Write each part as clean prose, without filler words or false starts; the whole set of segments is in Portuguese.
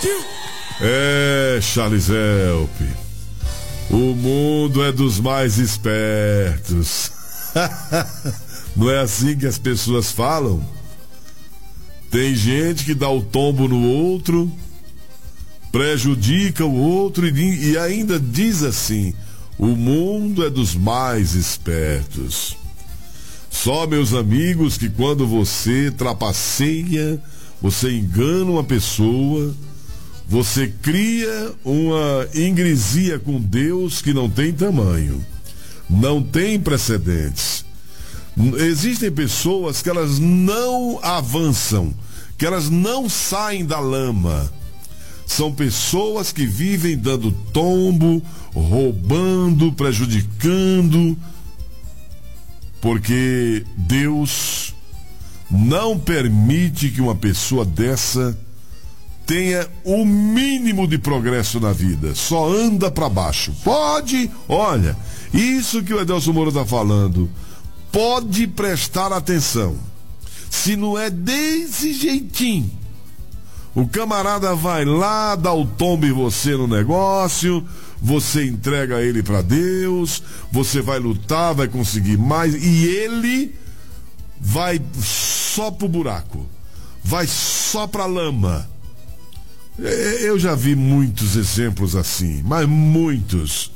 Charles Help, o mundo é dos mais espertos. Não é assim que as pessoas falam? Tem gente que dá o tombo no outro, prejudica o outro e ainda diz assim: o mundo é dos mais espertos. Só, meus amigos, que quando você trapaceia, você engana uma pessoa, você cria uma ingresia com Deus que não tem tamanho, não tem precedentes. Existem pessoas que elas não avançam, que elas não saem da lama. São pessoas que vivem dando tombo, roubando, prejudicando, porque Deus não permite que uma pessoa dessa tenha o mínimo de progresso na vida, só anda para baixo. Olha, isso que o Edelson Moura está falando, pode prestar atenção. Se não é desse jeitinho, o camarada vai lá, dá o tombo em você no negócio, você entrega ele para Deus, você vai lutar, vai conseguir mais, e ele vai só pro buraco, vai só pra lama. Eu já vi muitos exemplos assim, mas muitos.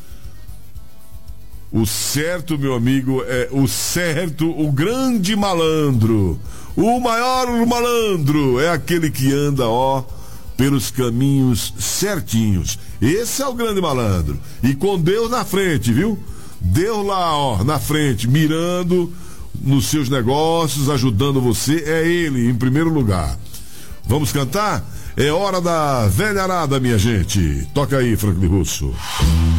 O certo, meu amigo, é o certo, o grande malandro, o maior malandro é aquele que anda, pelos caminhos certinhos. Esse é o grande malandro. E com Deus na frente, viu? Deus lá, na frente, mirando nos seus negócios, ajudando você, é ele em primeiro lugar. Vamos cantar? É hora da velharada, minha gente. Toca aí, Franklin Russo.